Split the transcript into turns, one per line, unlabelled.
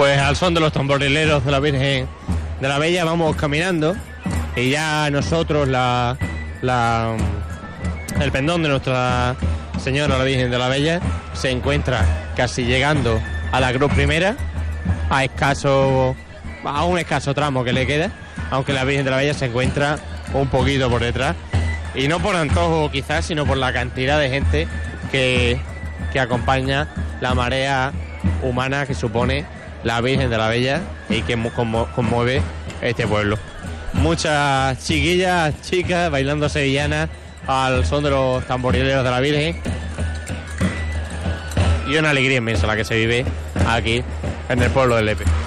Pues al son de los tamborileros de la Virgen de la Bella vamos caminando y ya nosotros el pendón de Nuestra Señora la Virgen de la Bella se encuentra casi llegando a la cruz primera, a un escaso tramo que le queda, aunque la Virgen de la Bella se encuentra un poquito por detrás, y no por antojo quizás, sino por la cantidad de gente que acompaña la marea humana que supone la Virgen de la Bella y que conmueve este pueblo. Muchas chiquillas, chicas bailando sevillanas al son de los tamborileros de la Virgen, y una alegría inmensa la que se vive aquí en el pueblo de Lepe.